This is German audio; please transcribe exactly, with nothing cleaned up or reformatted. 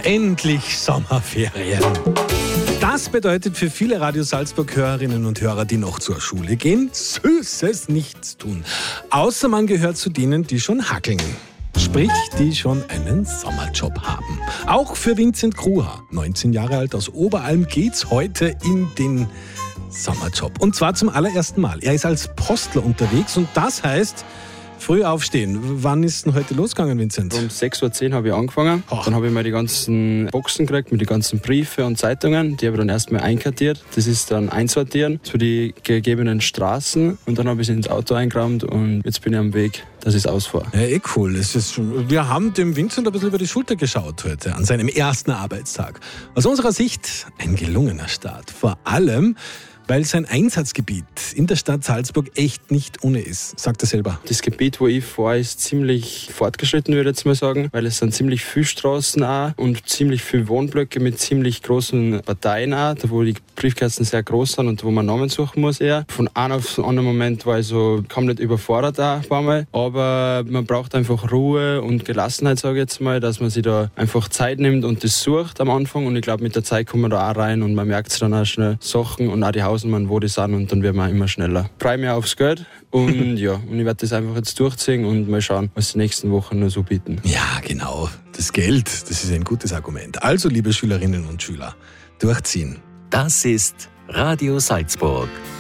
Endlich Sommerferien. Das bedeutet für viele Radio Salzburg-Hörerinnen und Hörer, die noch zur Schule gehen, süßes Nichtstun. Außer man gehört zu denen, die schon hackeln. Sprich, die schon einen Sommerjob haben. Auch für Vincent Kruha, neunzehn Jahre alt aus Oberalm, geht's heute in den Sommerjob. Und zwar zum allerersten Mal. Er ist als Postler unterwegs und das heißt, früh aufstehen. Wann ist denn heute losgegangen, Vincent? Um sechs Uhr zehn habe ich angefangen. Oh. Dann habe ich mal die ganzen Boxen gekriegt mit den ganzen Briefen und Zeitungen. Die habe ich dann erstmal einkartiert. Das ist dann einsortieren zu den gegebenen Straßen. Und dann habe ich sie ins Auto eingerammt und jetzt bin ich am Weg, dass ich es ausfahre. Ja, eh cool. Es ist schon, wir haben dem Vincent ein bisschen über die Schulter geschaut heute an seinem ersten Arbeitstag. Aus unserer Sicht ein gelungener Start. Vor allem, weil sein Einsatzgebiet in der Stadt Salzburg echt nicht ohne ist, sagt er selber. Das Gebiet, wo ich fahre, ist ziemlich fortgeschritten, würde ich jetzt mal sagen, weil es sind ziemlich viele Straßen auch und ziemlich viele Wohnblöcke mit ziemlich großen Parteien auch, da wo die Briefkästen sehr groß sind und wo man Namen suchen muss eher. Von einem auf den anderen Moment war ich so komplett überfordert auch ein paar Mal, aber man braucht einfach Ruhe und Gelassenheit, sage ich jetzt mal, dass man sich da einfach Zeit nimmt und das sucht am Anfang und ich glaube, mit der Zeit kommt man da auch rein und man merkt sich dann auch schnell Sachen und auch die Haus wo die sind und dann wird man immer schneller. Ich freue mich aufs Geld und ja, und ich werde das einfach jetzt durchziehen und mal schauen, was die nächsten Wochen noch so bieten. Ja, genau. Das Geld, das ist ein gutes Argument. Also, liebe Schülerinnen und Schüler, durchziehen. Das ist Radio Salzburg.